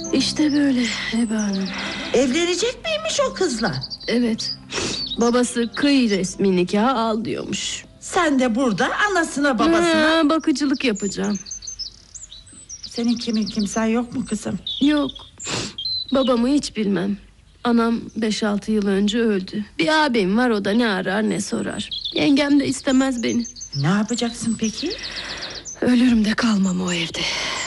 İşte böyle Hebe Hanım. Evlenecek miymiş o kızla? Evet. Babası kıy resmi nikah al diyormuş. Sen de burada anasına babasına bakıcılık yapacağım. Senin kimin kimsen yok mu kızım? Yok. Babamı hiç bilmem. Anam 5-6 yıl önce öldü. Bir abim var, o da ne arar ne sorar. Yengem de istemez beni. Ne yapacaksın peki? Ölürüm de kalmam o evde.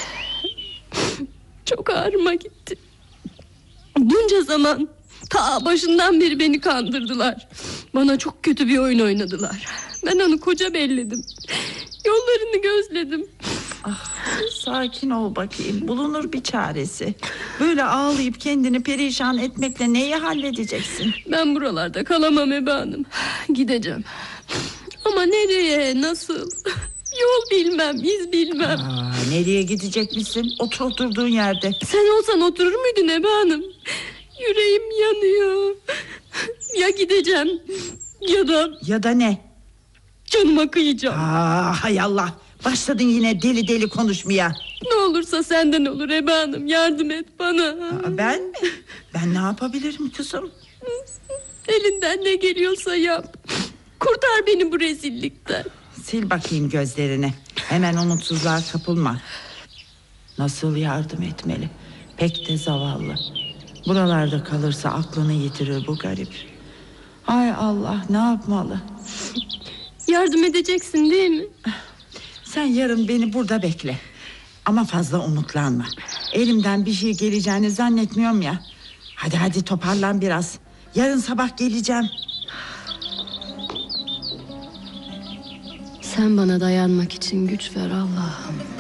Çok ağrıma gitti. Bunca zaman ta başından beri beni kandırdılar. Bana çok kötü bir oyun oynadılar. Ben onu koca belledim. Yollarını gözledim. Sakin ol bakayım, bulunur bir çaresi. Böyle ağlayıp kendini perişan etmekle neyi halledeceksin? Ben buralarda kalamam Hebe Hanım. Gideceğim. Ama nereye, nasıl? Yol bilmem, iz bilmem. Nereye gidecekmişsin? Oturduğun yerde. Sen olsan oturur muydun Hebe Hanım? Yüreğim yanıyor. Ya gideceğim ya da ne? canıma kıyacağım. Hay Allah, başladın yine deli deli konuşmaya. Ne olursa senden olur Hebe Hanım, yardım et bana. Ben mi? Ben ne yapabilirim kızım? Elinden ne geliyorsa yap. Kurtar beni bu rezillikten. Sil bakayım gözlerini. Hemen umutsuzluğa kapılma. Nasıl yardım etmeli? Pek de zavallı. Buralarda kalırsa aklını yitirir bu garip. Hay Allah, ne yapmalı? Yardım edeceksin değil mi? Sen yarın beni burada bekle. Ama fazla umutlanma. Elimden bir şey geleceğini zannetmiyorum ya. Hadi toparlan biraz. Yarın sabah geleceğim. Sen bana dayanmak için güç ver Allah'ım.